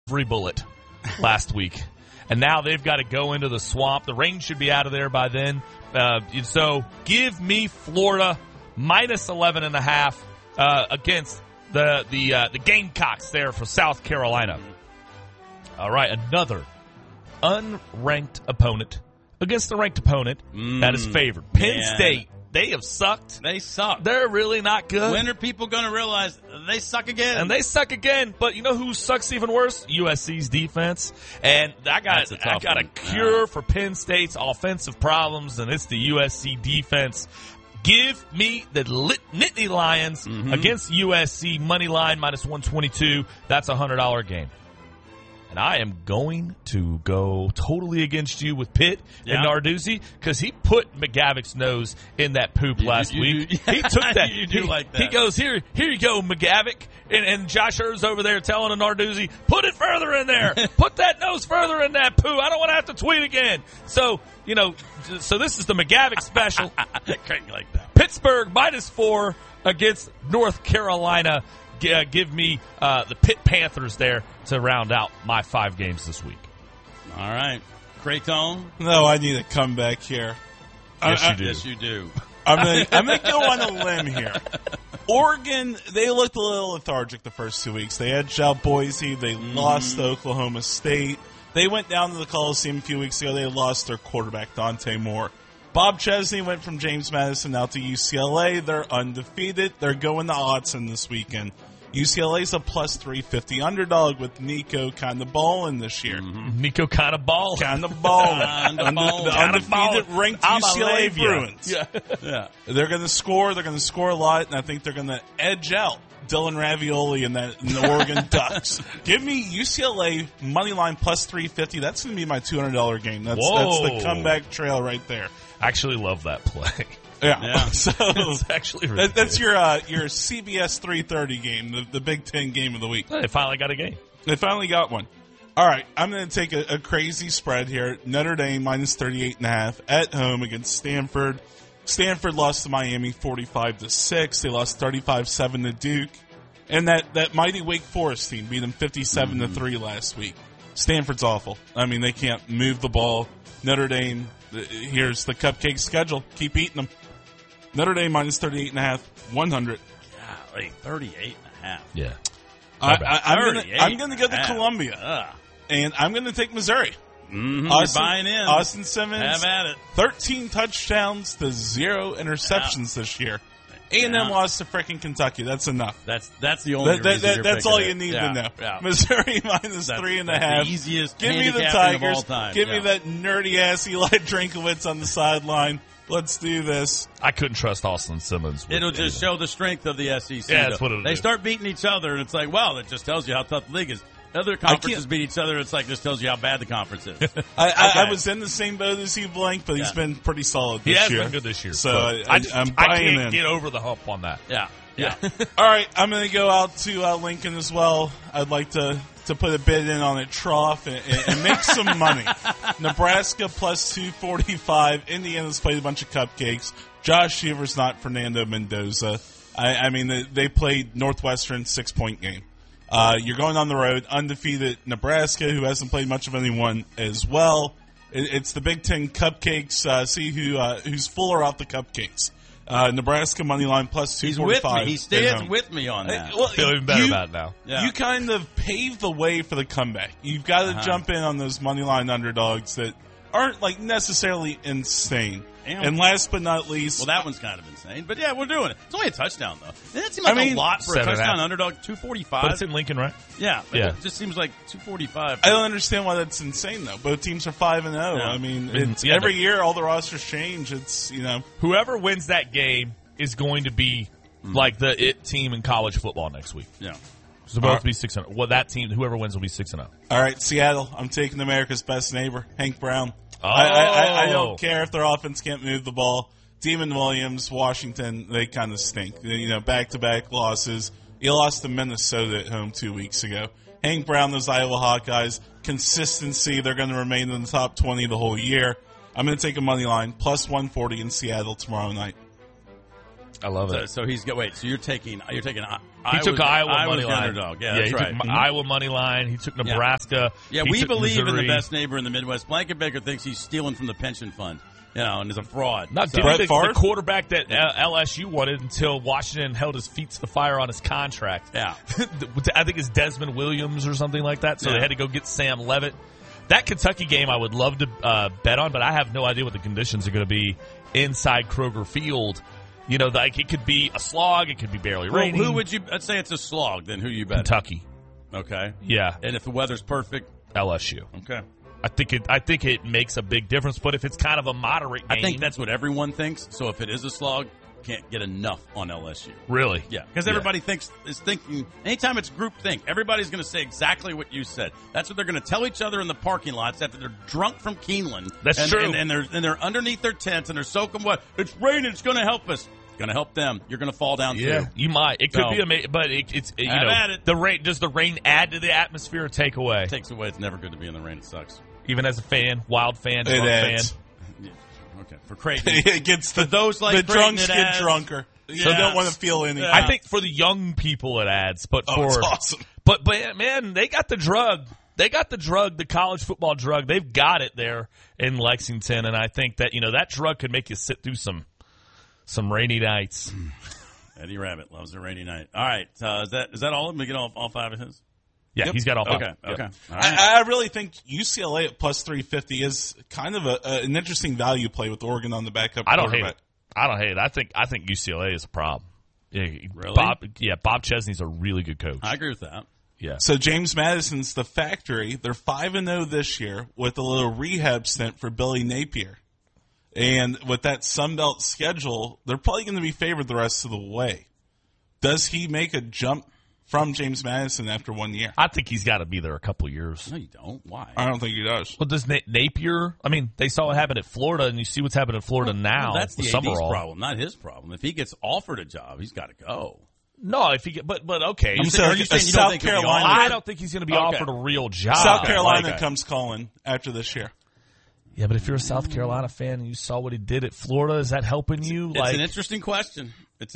every bullet last week. And now they've got to go into the swamp. The rain should be out of there by then. So give me Florida minus 11.5 against the Gamecocks there for South Carolina. All right, another unranked opponent against the ranked opponent that is favored. Penn State. They have sucked. They suck. They're really not good. When are people going to realize they suck again? And they suck again. But you know who sucks even worse? USC's defense. And I got a cure for Penn State's offensive problems, and it's the USC defense. Give me the Nittany Lions against USC money line minus 122. That's a $100 game. And I am going to go totally against you with Pitt and Narduzzi because he put McGavic's nose in that poop last week. He took that. You do like that. He goes, here you go, McGavic. And Josh Hurt's over there telling a Narduzzi, put it further in there. Put that nose further in that poo. I don't want to have to tweet again. So, so this is the McGavic special. Craig like that. Pittsburgh minus 4 against North Carolina. Give me the Pitt Panthers there to round out my 5 games this week. All right. Creighton? No, I need a comeback here. Yes, you do. I'm gonna go on a limb here. Oregon, they looked a little lethargic the first 2 weeks. They edged out Boise. They lost to Oklahoma State. They went down to the Coliseum a few weeks ago. They lost their quarterback, Dante Moore. Bob Chesney went from James Madison out to UCLA. They're undefeated. They're going to Autzen this weekend. UCLA's a plus 350 underdog with Nico kind of balling this year. Nico kind of balling. Kind of balling. The undefeated ranked UCLA Bruins. Yeah. They're going to score. They're going to score a lot, and I think they're going to edge out Dylan Ravioli and the Oregon Ducks. Give me UCLA money line plus 350. That's going to be my $200 game. That's the comeback trail right there. I actually love that play. Yeah. So it's actually really that's your CBS 3:30 game, the Big Ten game of the week. They finally got a game. They finally got one. All right, I'm going to take a crazy spread here. Notre Dame minus 38.5 at home against Stanford. Stanford lost to Miami 45-6. They lost 35-7 to Duke, and that mighty Wake Forest team beat them 57-3 last week. Stanford's awful. I mean, they can't move the ball. Notre Dame. Here's the cupcake schedule. Keep eating them. Notre Dame minus 38.5, 100. Golly, 38.5. Yeah. I'm going to go to Columbia, and I'm going to take Missouri. Buying in. Austin Simmons. Have at it. 13 touchdowns to 0 interceptions this year. A&M lost to freaking Kentucky. That's enough. That's the only reason that's all you need to know. Yeah. Missouri minus 3.5. The easiest Give me the handicapping Tigers. of all time. Give me that nerdy ass Eli Drinkowitz on the sideline. Let's do this. I couldn't trust Austin Simmons. It'll just show the strength of the SEC. Yeah, that's what it'll do. They start beating each other, and it's like, well, it just tells you how tough the league is. Other conferences beat each other. It's like just tells you how bad the conference is. I was in the same boat as you, Blank, but he's been pretty solid this year. He has been good this year. So I'm buying in. I can't get over the hump on that. Yeah. All right, I'm going to go out to Lincoln as well. I'd like to put a bid in on a trough and make some money. Nebraska plus 245. Indiana's played a bunch of cupcakes. Josh Shivers, not Fernando Mendoza. I mean, they played Northwestern 6-point game. You're going on the road, undefeated Nebraska, who hasn't played much of anyone as well. It's the Big Ten cupcakes. See who's fuller off the cupcakes. Nebraska money line plus 245. He stands with me on that. I feel even better about it now. Yeah. You kind of paved the way for the comeback. You've got to jump in on those money line underdogs that aren't like necessarily insane. And last but not least, well, that one's kind of insane, but yeah, we're doing it. It's only a touchdown though. That seems like a lot for a touchdown underdog. 245. But it's in Lincoln, right? Yeah. It just seems like 245. I don't understand why that's insane though. Both teams are 5-0. Yeah. I mean, it's every year all the rosters change. It's whoever wins that game is going to be like the it team in college football next week. Yeah. It's supposed to be 6-0. Well, that team, whoever wins, will be 6-0. All right, Seattle. I'm taking America's best neighbor, Hank Brown. Oh. I don't care if their offense can't move the ball. Demon Williams, Washington, they kind of stink. Back-to-back losses. You lost to Minnesota at home 2 weeks ago. Hank Brown, those Iowa Hawkeyes, consistency. They're going to remain in the top 20 the whole year. I'm going to take a money line, plus 140 in Seattle tomorrow night. I love it. So he's got. Wait, so you're taking. He took Iowa money line. Underdog. Yeah, that's he right. took Iowa money line. He took Nebraska. Yeah, we believe Missouri. in the best neighbor in the Midwest. Blankenbaker thinks he's stealing from the pension fund. And is a fraud. Not so. the quarterback that LSU wanted until Washington held his feet to the fire on his contract. Yeah. I think it's Desmond Williams or something like that. So they had to go get Sam Levitt. That Kentucky game I would love to bet on, but I have no idea what the conditions are going to be inside Kroger Field. Like it could be a slog. It could be barely raining. Who would you – let's say it's a slog. Then who you bet? Kentucky. Okay. Yeah. And if the weather's perfect? LSU. Okay. I think it makes a big difference, but if it's kind of a moderate game. I think that's what everyone thinks. So if it is a slog, can't get enough on LSU. Really? Yeah. Because everybody is thinking, anytime it's group think, everybody's going to say exactly what you said. That's what they're going to tell each other in the parking lots after they're drunk from Keeneland. That's true. And they're underneath their tents and they're soaking wet. It's raining. It's going to help us. Going to help them. You're going to fall down too. You might. It could be amazing, but it's the rain. Does the rain add to the atmosphere or take away? It takes away. It's never good to be in the rain. It sucks. Even as a fan, wild fan, drunk fan. Yeah. Okay. For Creighton. It gets for those like the Creighton, drunks get drunker. Yes. So they don't want to feel anything. I think for the young people it adds, but it's awesome. But man, they got the drug. They got the drug, the college football drug. They've got it there in Lexington, and I think that that drug could make you sit through some rainy nights. Eddie Rabbit loves a rainy night. All right, is that all of them? We get all five of his? Yeah, yep. He's got all five. Okay. Yep. All right. I really think UCLA at plus 350 is kind of an interesting value play with Oregon on the backup. I don't hate it. I think UCLA is a problem. Yeah, really? Bob Chesney's a really good coach. I agree with that. Yeah. So James Madison's the factory. They're 5-0 this year with a little rehab stint for Billy Napier. And with that Sunbelt schedule, they're probably going to be favored the rest of the way. Does he make a jump from James Madison after 1 year? I think he's got to be there a couple years. No, you don't. Why? I don't think he does. Well, does Napier? I mean, they saw what happened at Florida, and you see what's happened in Florida now. Well, that's the Summerall problem, not his problem. If he gets offered a job, he's got to go. No, if he get, but okay. I'm saying South Carolina. I don't think he's going to be offered a real job. South Carolina comes calling after this year. Yeah, but if you're a South Carolina fan and you saw what he did at Florida, is that helping you? It's an interesting question.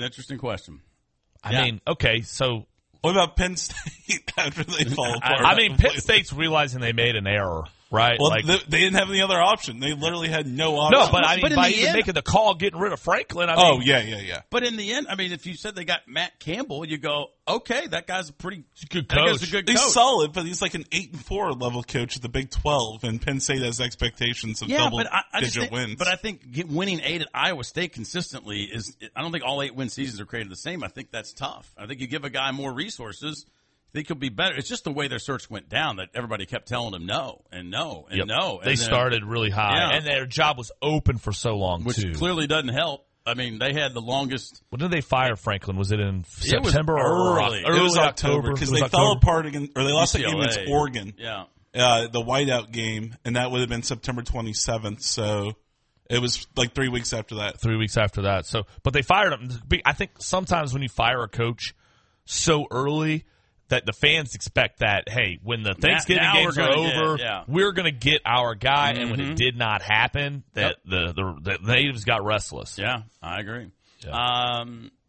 I mean, okay, so what about Penn State after they fall apart? I mean, Penn State's realizing they made an error, right? Well, they didn't have any other option. They literally had no option. No, but I mean, by even making the call, getting rid of Franklin. Yeah. But in the end, I mean, if you said they got Matt Campbell, you go, okay, that guy's a good coach. He's solid, but he's like an 8-4 level coach at the Big 12, and Penn State has expectations of double-digit wins. But I think winning 8 at Iowa State consistently is – I don't think all 8-win seasons are created the same. I think that's tough. I think you give a guy more resources – I think he'll be better. It's just the way their search went down that everybody kept telling them no and no and no. They started really high, and their job was open for so long, which clearly doesn't help. I mean, they had the longest. When did they fire Franklin? Was it in September or early? It was October because they fell apart again, or they lost the game against Oregon. Yeah, the whiteout game, and that would have been September 27th. So it was like 3 weeks after that. 3 weeks after that. So, but they fired him. I think sometimes when you fire a coach so early, that the fans expect that, hey, when the Thanksgiving games are over, we're going to get our guy. And when it did not happen, that the natives got restless. Yeah, I agree. Yeah.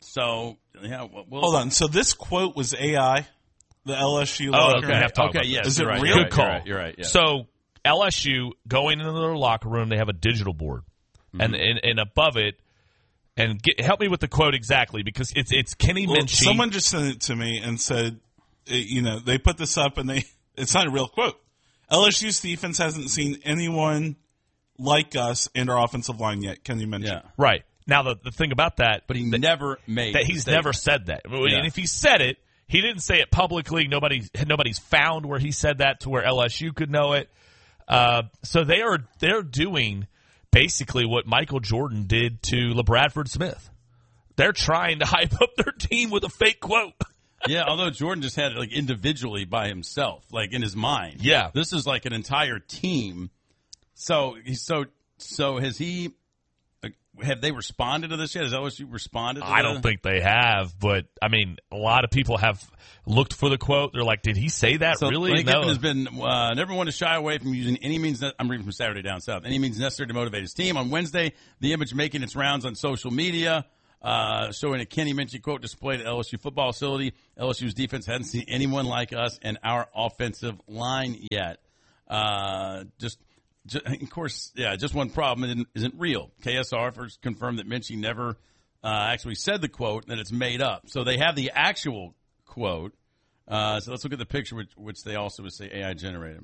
Hold on. So this quote was AI, the LSU locker room? Okay, yes. Is it right, real? Good call. You're right. Yeah. So LSU, going into their locker room, they have a digital board. And above it, and help me with the quote exactly, because it's Kenny Minchie. Someone just sent it to me and said, they put this up and it's not a real quote. LSU's defense hasn't seen anyone like us in our offensive line yet, Kenny Minchie. Yeah. Right. Now, the thing about that. But he's never said that. And if he said it, he didn't say it publicly. Nobody's found where he said that to where LSU could know it. So they're doing basically what Michael Jordan did to LeBradford Smith. They're trying to hype up their team with a fake quote. Yeah, although Jordan just had it like individually by himself, like in his mind. Yeah. This is like an entire team. So has he have they responded to this yet? Has LSU responded to I don't think they have, but I mean, a lot of people have looked for the quote. They're like, did he say that really? Lane Kiffin has been never one to shy away from using any means I'm reading from Saturday Down South. Any means necessary to motivate his team. On Wednesday, the image making its rounds on social media. Showing a Kenny Minchey quote displayed at LSU football facility. LSU's defense hadn't seen anyone like us in our offensive line yet. Just of course, just one problem isn't real. KSR first confirmed that Minchey never actually said the quote, and that it's made up. So they have the actual quote. So let's look at the picture, which they also would say AI generated.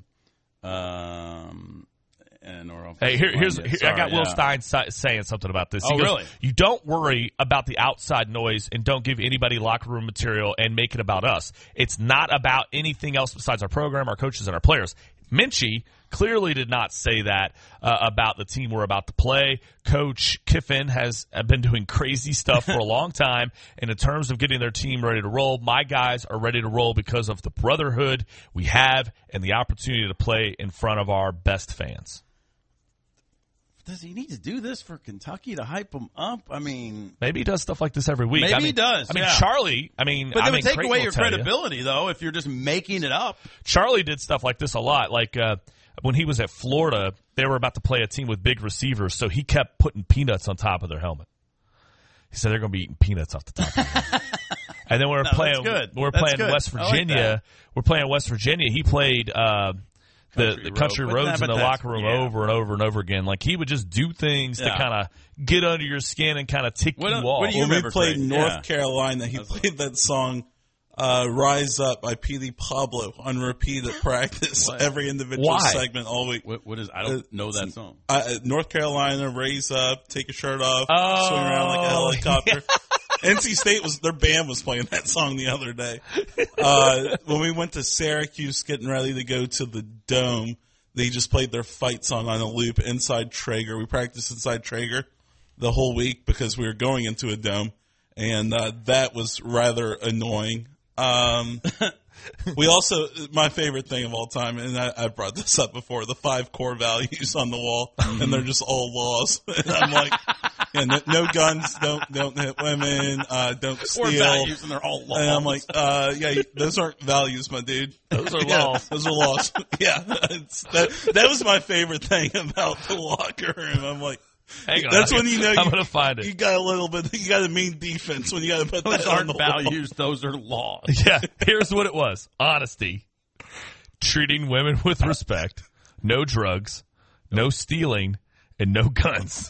Hey, here's I got Will Stein saying something about this. He goes, really? You don't worry about the outside noise and don't give anybody locker room material and make it about us. It's not about anything else besides our program, our coaches, and our players. Minchey clearly did not say that about the team we're about to play. Coach Kiffin has been doing crazy stuff for a long time, and in terms of getting their team ready to roll, my guys are ready to roll because of the brotherhood we have and the opportunity to play in front of our best fans. Does he need to do this for Kentucky to hype him up? I mean, maybe he does stuff like this every week. Maybe he does. Charlie. But that would take away your credibility, though, if you're just making it up. Charlie did stuff like this a lot. Like when he was at Florida, they were about to play a team with big receivers, so he kept putting peanuts on top of their helmet. He said they're going to be eating peanuts off the top of their helmet. And then we're playing West Virginia. We're playing West Virginia. He played the country roads in the locker room over and over and over again. Like, he would just do things to kind of get under your skin and kind of tick you off. When we played North Carolina, he played that song, Rise Up by P.D. Pablo on repeat at practice. Every individual segment all week. What is? I don't know that song. North Carolina, raise up, take your shirt off, swing around like a helicopter. NC State their band was playing that song the other day. When we went to Syracuse getting ready to go to the Dome, they just played their fight song on a loop inside Traeger. We practiced inside Traeger the whole week because we were going into a dome, and that was rather annoying. We also, my favorite thing of all time, and I brought this up before, the 5 core values on the wall, and they're just all laws. And I'm like, no guns, don't hit women, don't steal. Core values, and they're all laws. And I'm like, those aren't values, my dude. Those are laws. Those are laws. That was my favorite thing about the locker room. I'm like, hang on, that's when you know I'm going to find it. You got a mean defense when you got to put those that aren't on the values, wall. those are laws. Yeah, here's what it was. Honesty, treating women with respect, no drugs, no stealing, and no guns.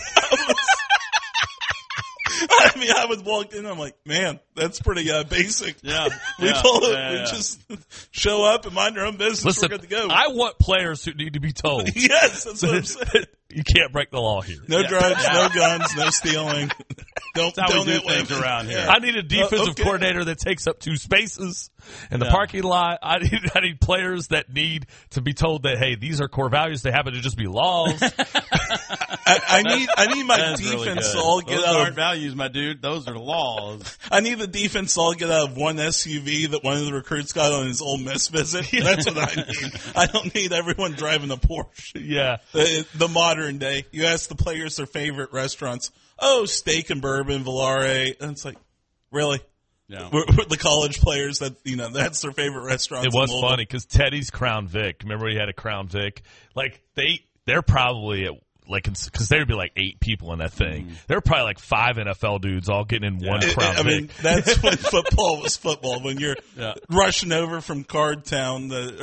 I mean, I would walk in, I'm like, man, that's pretty basic. Yeah. We just show up and mind our own business. Listen, we're good to go. I want players who need to be told. Yes, that's what I'm saying. You can't break the law here. No drugs, no guns, no stealing. Don't do things around here. I need a defensive coordinator that takes up 2 spaces in the parking lot. I need players that need to be told that, hey, these are core values. They happen to just be laws. I need my defense to all get out of values, my dude. Those are laws. I need the defense to all get out of one SUV that one of the recruits got on his Ole Miss visit. That's what I need. I don't need everyone driving a Porsche. Yeah. The modern day. You ask the players their favorite restaurants. Oh, Steak and Bourbon, Volare. And it's like, really? Yeah. We're the college players that's their favorite restaurant. It was funny because Teddy's Crown Vic. Remember he had a Crown Vic? Like they're probably at because there'd be like 8 people in that thing. Mm-hmm. There were probably like 5 NFL dudes all getting in one Crown Vic. I mean, that's when football was football. When you're rushing over from Cardtown,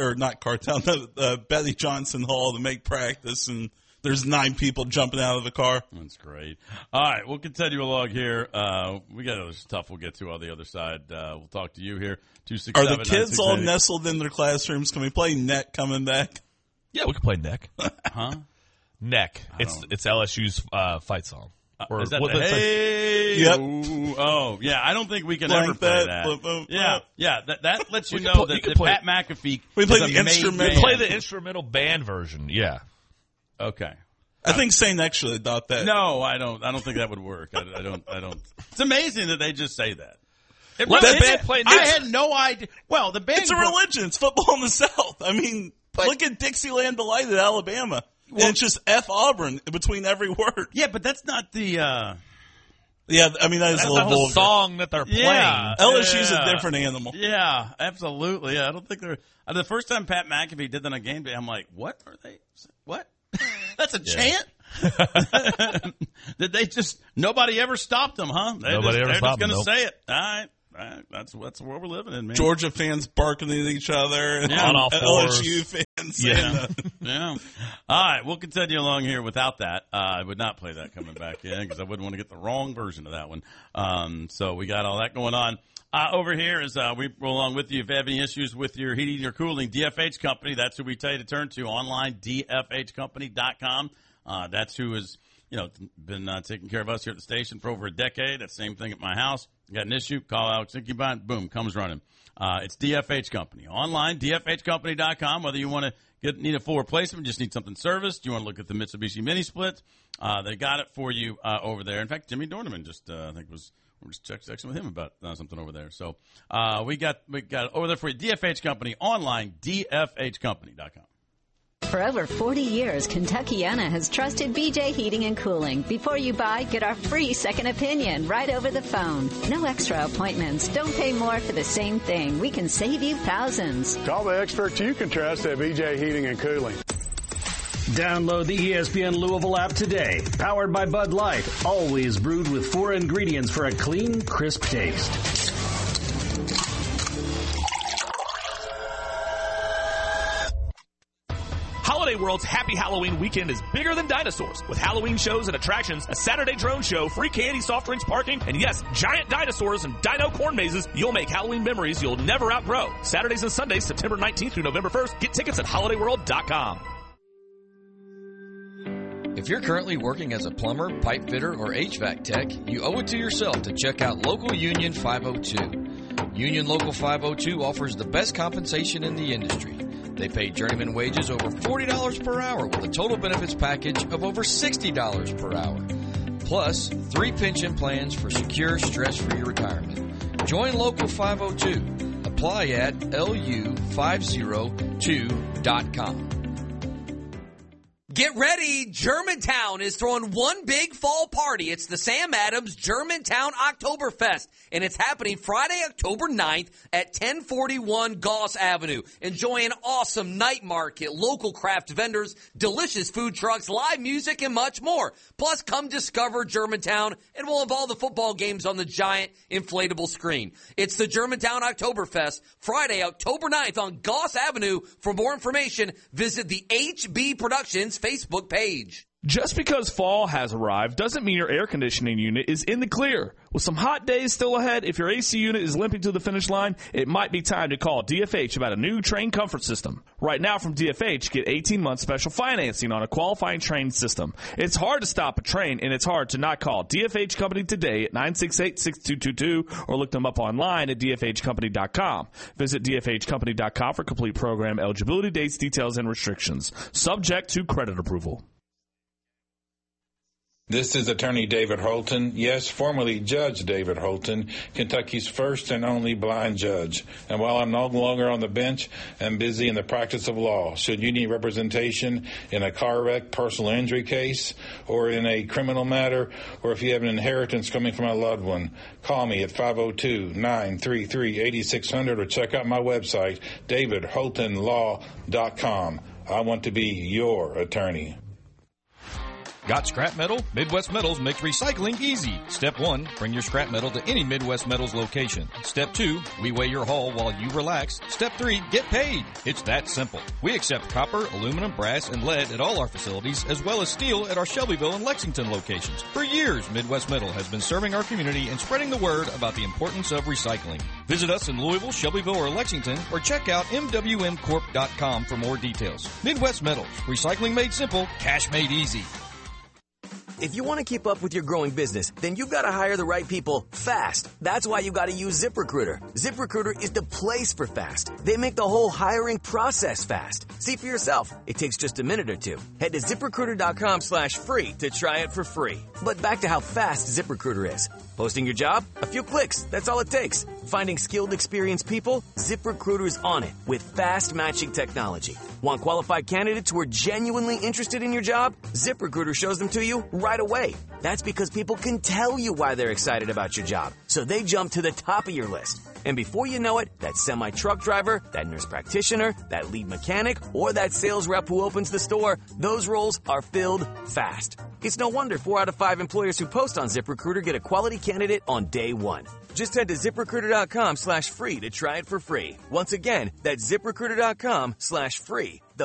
Betty Johnson Hall to make practice, and there's 9 people jumping out of the car. That's great. All right, we'll continue along here. We got other stuff we'll get to on the other side. We'll talk to you here. 267. Are the kids all nestled in their classrooms? Can we play Neck coming back? Yeah, we can play Neck. Huh? Neck. It's LSU's fight song. Is that the hey? Yep. Oh, yeah. I don't think we can like ever play that. Yeah. That lets you know that Pat McAfee. We play the instrumental. Play the instrumental band version. Yeah. Okay. I think St. Neck should adopt that. No, I don't think that would work. I don't. It's amazing that they just say that. I had no idea. Well, the band. It's a religion. It's football in the South. I mean, look at Dixieland Delight at Alabama. Well, and it's just F Auburn between every word. Yeah, but that's not the. Yeah, I mean, that is a little vulgar. The song that they're playing. LSU's a different animal. Yeah, absolutely. Yeah, I don't think they're. The first time Pat McAfee did that on game day, I'm like, what are they? What? That's a chant? Did they just, nobody ever stopped them, huh? They're just going to say it. All right. That's what we're living in, man. Georgia fans barking at each other, and LSU fans. Yeah. All right, we'll continue along here without that. I would not play that coming back in because I wouldn't want to get the wrong version of that one. So we got all that going on. Over here is we roll along with you. If you have any issues with your heating or cooling, DFH Company, that's who we tell you to turn to online, dfhcompany.com. That's who has been taking care of us here at the station for over a decade. That's the same thing at my house. You got an issue, call Alex Incubine, boom, comes running. It's DFH Company. Online, dfhcompany.com. Whether you want to need a full replacement, just need something serviced, you want to look at the Mitsubishi Mini Split, they got it for you over there. In fact, Jimmy Dorneman just, we're just texting with him about something over there. So we got over there for you. DFH Company. Online, dfhcompany.com. For over 40 years, Kentuckiana has trusted BJ Heating and Cooling. Before you buy, get our free second opinion right over the phone. No extra appointments. Don't pay more for the same thing. We can save you thousands. Call the experts you can trust at BJ Heating and Cooling. Download the ESPN Louisville app today. Powered by Bud Light. Always brewed with 4 ingredients for a clean, crisp taste. Holiday World's Happy Halloween weekend is bigger than dinosaurs. With Halloween shows and attractions, a Saturday drone show, free candy, soft drinks, parking, and yes, giant dinosaurs and dino corn mazes, you'll make Halloween memories you'll never outgrow. Saturdays and Sundays, September 19th through November 1st. Get tickets at holidayworld.com. If you're currently working as a plumber, pipe fitter, or HVAC tech, you owe it to yourself to check out Local Union 502. Union Local 502 offers the best compensation in the industry. They pay journeyman wages over $40 per hour with a total benefits package of over $60 per hour. Plus, 3 pension plans for secure, stress-free retirement. Join Local 502. Apply at lu502.com. Get ready! Germantown is throwing one big fall party. It's the Sam Adams Germantown Oktoberfest, and it's happening Friday, October 9th at 1041 Goss Avenue. Enjoy an awesome night market, local craft vendors, delicious food trucks, live music, and much more. Plus, come discover Germantown, and we'll have all the football games on the giant inflatable screen. It's the Germantown Oktoberfest, Friday, October 9th on Goss Avenue. For more information, visit the HB Productions Facebook page. Just because fall has arrived doesn't mean your air conditioning unit is in the clear. With some hot days still ahead, if your AC unit is limping to the finish line, it might be time to call DFH about a new Trane comfort system. Right now from DFH, get 18-month special financing on a qualifying Trane system. It's hard to stop a Trane, and it's hard to not call DFH Company today at 968-6222 or look them up online at dfhcompany.com. Visit dfhcompany.com for complete program eligibility, dates, details, and restrictions. Subject to credit approval. This is Attorney David Holton, yes, formerly Judge David Holton, Kentucky's first and only blind judge. And while I'm no longer on the bench, I'm busy in the practice of law. Should you need representation in a car wreck, personal injury case, or in a criminal matter, or if you have an inheritance coming from a loved one, call me at 502-933-8600 or check out my website, davidholtonlaw.com. I want to be your attorney. Got scrap metal? Midwest Metals makes recycling easy. Step 1, bring your scrap metal to any Midwest Metals location. Step 2, we weigh your haul while you relax. Step 3, get paid. It's that simple. We accept copper, aluminum, brass, and lead at all our facilities, as well as steel at our Shelbyville and Lexington locations. For years, Midwest Metal has been serving our community and spreading the word about the importance of recycling. Visit us in Louisville, Shelbyville, or Lexington, or check out mwmcorp.com for more details. Midwest Metals, recycling made simple, cash made easy. If you want to keep up with your growing business, then you've got to hire the right people fast. That's why you got to use ZipRecruiter. ZipRecruiter is the place for fast. They make the whole hiring process fast. See for yourself. It takes just a minute or two. Head to ZipRecruiter.com/free to try it for free. But back to how fast ZipRecruiter is. Posting your job? A few clicks. That's all it takes. Finding skilled, experienced people? ZipRecruiter's on it with fast matching technology. Want qualified candidates who are genuinely interested in your job? ZipRecruiter shows them to you right away. That's because people can tell you why they're excited about your job, so they jump to the top of your list. And before you know it, that semi-truck driver, that nurse practitioner, that lead mechanic, or that sales rep who opens the store, those roles are filled fast. It's no wonder 4 out of 5 employers who post on ZipRecruiter get a quality candidate on day one. Just head to ZipRecruiter.com/free to try it for free. Once again, that's ZipRecruiter.com/free.